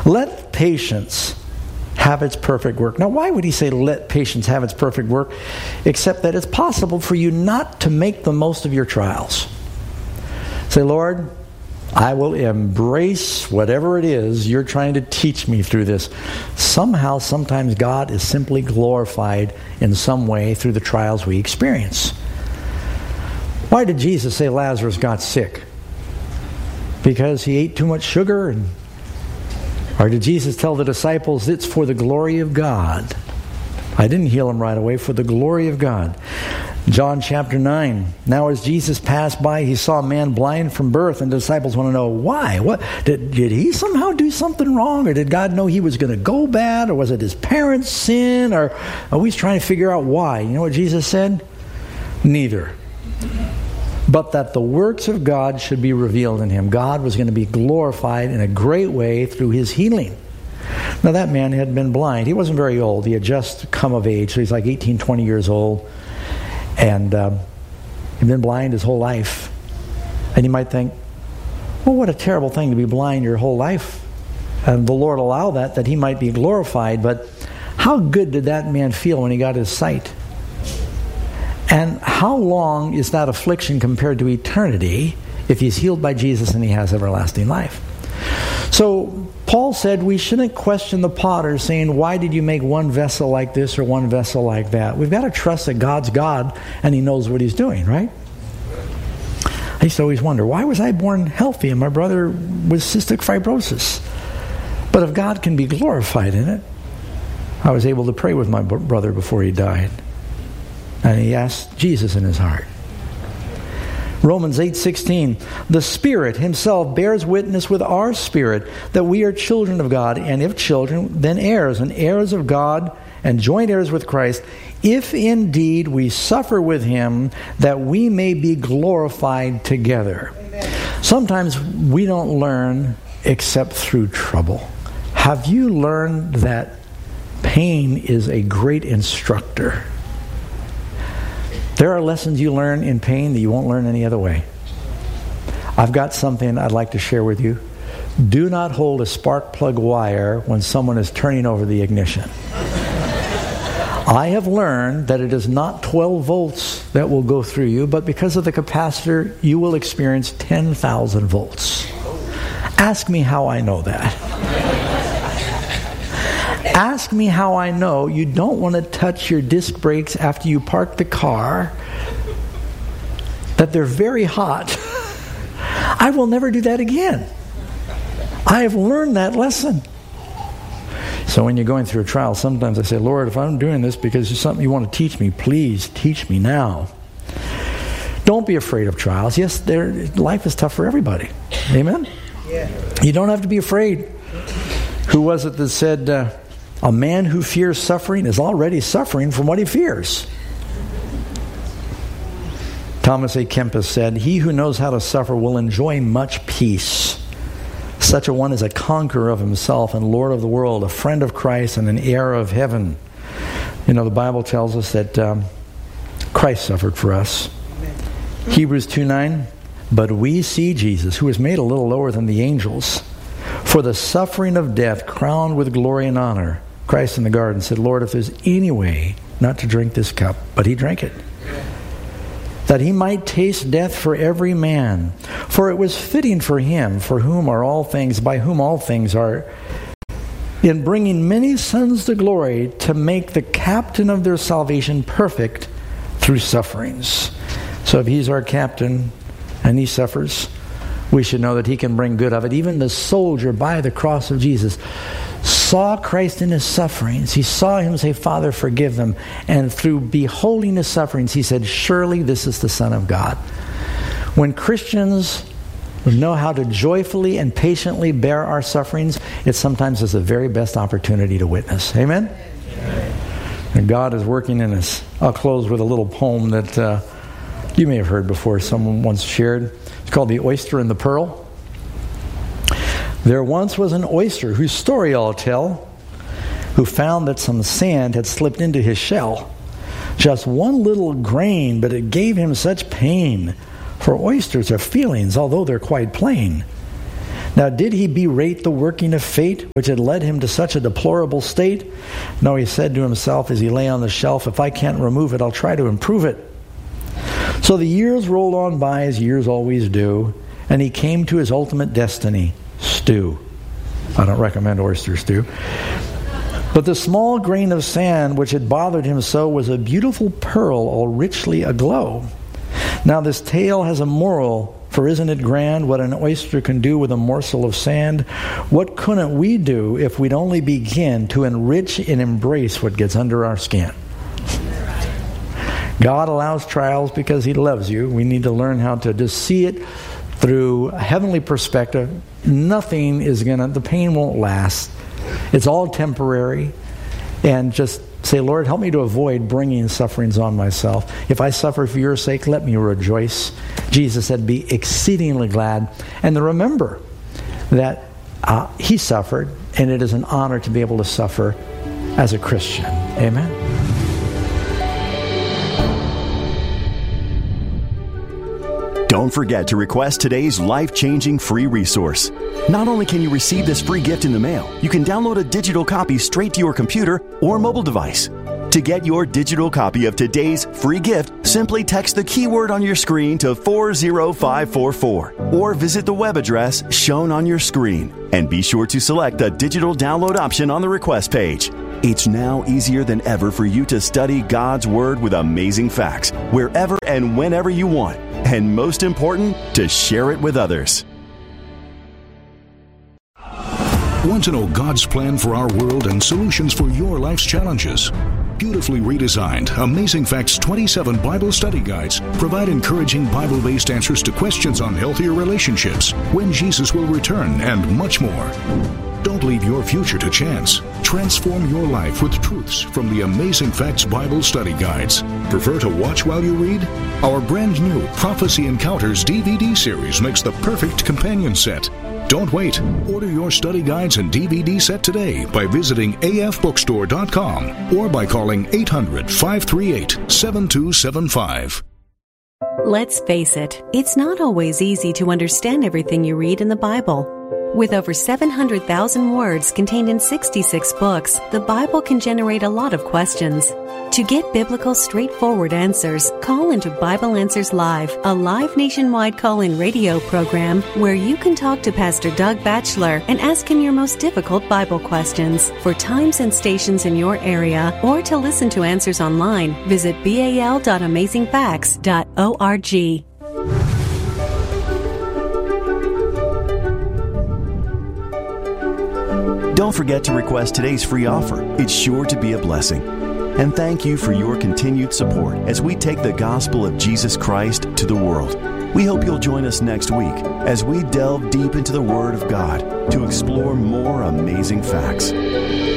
Let patience have its perfect work. Now, why would he say let patience have its perfect work? Except that it's possible for you not to make the most of your trials. Say, Lord, I will embrace whatever it is you're trying to teach me through this. Somehow, sometimes God is simply glorified in some way through the trials we experience. Why did Jesus say Lazarus got sick? Because he ate too much sugar? Or did Jesus tell the disciples, it's for the glory of God? I didn't heal him right away, for the glory of God. John chapter 9. Now as Jesus passed by, he saw a man blind from birth, and the disciples want to know why. What did he somehow do something wrong? Or did God know he was going to go bad? Or was it his parents' sin? Or are we trying to figure out why? You know what Jesus said? Neither. But that the works of God should be revealed in him. God was going to be glorified in a great way through his healing. Now that man had been blind. He wasn't very old. He had just come of age. So he's like 18, 20 years old. And he'd been blind his whole life. And you might think, well, what a terrible thing to be blind your whole life. And the Lord allowed that he might be glorified. But how good did that man feel when he got his sight? And how long is that affliction compared to eternity if he's healed by Jesus and he has everlasting life? So Paul said we shouldn't question the potter saying, why did you make one vessel like this or one vessel like that? We've got to trust that God's God and he knows what he's doing, right? I used to always wonder, why was I born healthy and my brother with cystic fibrosis? But if God can be glorified in it, I was able to pray with my brother before he died. And he asked Jesus in his heart. Romans 8:16, the Spirit himself bears witness with our spirit that we are children of God, and if children, then heirs, and heirs of God, and joint heirs with Christ, if indeed we suffer with him, that we may be glorified together. Amen. Sometimes we don't learn except through trouble. Have you learned that pain is a great instructor? There are lessons you learn in pain that you won't learn any other way. I've got something I'd like to share with you. Do not hold a spark plug wire when someone is turning over the ignition. I have learned that it is not 12 volts that will go through you, but because of the capacitor, you will experience 10,000 volts. Ask me how I know that. Ask me how I know you don't want to touch your disc brakes after you park the car, that they're very hot. I will never do that again. I have learned that lesson. So when you're going through a trial, sometimes I say, Lord, if I'm doing this because it's something you want to teach me, please teach me now. Don't be afraid of trials. Yes, life is tough for everybody. Amen? Yeah. You don't have to be afraid. Who was it that said, a man who fears suffering is already suffering from what he fears? Thomas A. Kempis said, he who knows how to suffer will enjoy much peace. Such a one is a conqueror of himself and Lord of the world, a friend of Christ and an heir of heaven. You know, the Bible tells us that Christ suffered for us. Amen. Hebrews 2:9, but we see Jesus, who was made a little lower than the angels, for the suffering of death, crowned with glory and honor. Christ in the garden said, Lord, if there's any way not to drink this cup, but he drank it, that he might taste death for every man. For it was fitting for him, for whom are all things, by whom all things are, in bringing many sons to glory, to make the captain of their salvation perfect through sufferings. So if he's our captain and he suffers, we should know that he can bring good of it. Even the soldier by the cross of Jesus saw Christ in his sufferings. He saw him say, Father, forgive them. And through beholding his sufferings, he said, surely this is the Son of God. When Christians know how to joyfully and patiently bear our sufferings, it sometimes is the very best opportunity to witness. Amen? Amen. And God is working in us. I'll close with a little poem that you may have heard before. Someone once shared. It's called The Oyster and the Pearl. There once was an oyster whose story I'll tell, who found that some sand had slipped into his shell. Just one little grain, but it gave him such pain. For oysters are feelings, although they're quite plain. Now, did he berate the working of fate, which had led him to such a deplorable state? No, he said to himself as he lay on the shelf, if I can't remove it, I'll try to improve it. So the years rolled on by as years always do, and he came to his ultimate destiny, stew. I don't recommend oyster stew. But the small grain of sand which had bothered him so was a beautiful pearl all richly aglow. Now this tale has a moral, for isn't it grand what an oyster can do with a morsel of sand? What couldn't we do if we'd only begin to enrich and embrace what gets under our skin? God allows trials because He loves you. We need to learn how to just see it through a heavenly perspective. Nothing is the pain won't last. It's all temporary. And just say, Lord, help me to avoid bringing sufferings on myself. If I suffer for your sake, let me rejoice. Jesus said, be exceedingly glad. And remember that He suffered, and it is an honor to be able to suffer as a Christian. Amen. Don't forget to request today's life-changing free resource. Not only can you receive this free gift in the mail, you can download a digital copy straight to your computer or mobile device. To get your digital copy of today's free gift, simply text the keyword on your screen to 40544 or visit the web address shown on your screen. And be sure to select the digital download option on the request page. It's now easier than ever for you to study God's Word with amazing facts wherever and whenever you want. And most important, to share it with others. Want to know God's plan for our world and solutions for your life's challenges? Beautifully redesigned, Amazing Facts 27 Bible study guides provide encouraging Bible-based answers to questions on healthier relationships, when Jesus will return, and much more. Don't leave your future to chance. Transform your life with truths from the Amazing Facts Bible study guides. Prefer to watch while you read? Our brand new Prophecy Encounters DVD series makes the perfect companion set. Don't wait. Order your study guides and DVD set today by visiting afbookstore.com or by calling 800-538-7275. Let's face it, it's not always easy to understand everything you read in the Bible. With over 700,000 words contained in 66 books, the Bible can generate a lot of questions. To get biblical, straightforward answers, call into Bible Answers Live, a live nationwide call-in radio program where you can talk to Pastor Doug Batchelor and ask him your most difficult Bible questions. For times and stations in your area, or to listen to answers online, visit bal.amazingfacts.org. Don't forget to request today's free offer. It's sure to be a blessing. And thank you for your continued support as we take the gospel of Jesus Christ to the world. We hope you'll join us next week as we delve deep into the Word of God to explore more amazing facts.